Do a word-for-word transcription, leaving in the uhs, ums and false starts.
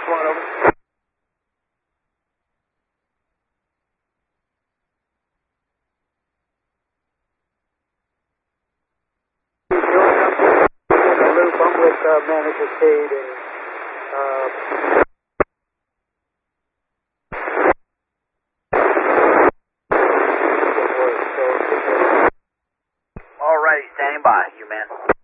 one, over. Loop. I'm with uh, Manager Cade and uh, All righty, standing by, you man.